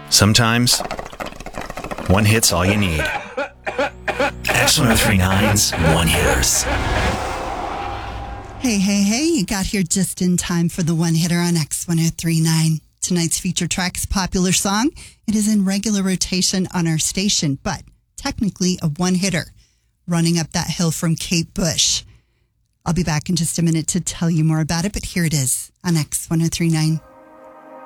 Sometimes, one hit's all you need. X1039's One Hitters. Hey, you got here just in time for the one hitter on X1039. Tonight's feature track's popular song. It is in regular rotation on our station, but technically a one hitter. Running Up That Hill from Kate Bush. I'll be back in just a minute to tell you more about it, but here it is on X1039.